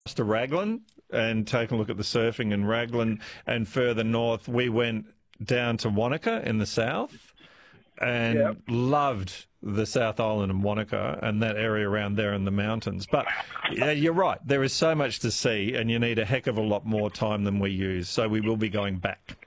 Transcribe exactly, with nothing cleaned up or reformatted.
to Raglan and taken a look at the surfing in Raglan, and further north we went down to Wanaka in the south and Yep. loved the South Island and Wanaka and that area around there in the mountains. But yeah, you're right, there is so much to see and you need a heck of a lot more time than we use, so we will be going back.